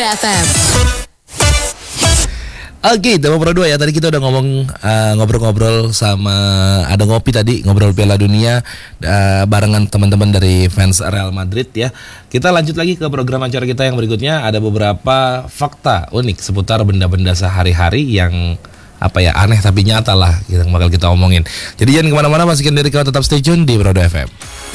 FM. Oke, tema Pro 2 ya. Tadi kita udah ngomong ngobrol-ngobrol sama ada ngopi tadi, ngobrol Piala Dunia barengan teman-teman dari fans Real Madrid ya. Kita lanjut lagi ke program acara kita yang berikutnya. Ada beberapa fakta unik seputar benda-benda sehari-hari yang aneh tapi nyata lah yang bakal kita omongin. Jadi jangan kemana-mana, pastikan diri kau tetap stay tune di Pro 2 FM.